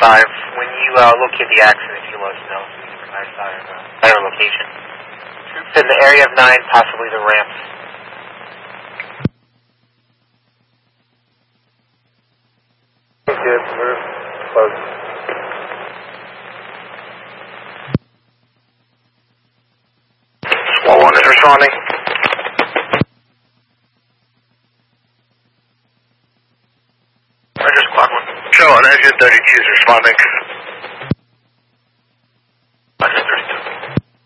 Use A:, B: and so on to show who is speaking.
A: When you locate the accident, if you let us know, so we can provide our location. Troops in the area of 9, possibly the ramps.
B: Good, we're close.
A: Squad 1 is responding.
B: Roger, Squad 1. Show on engine 32 is responding.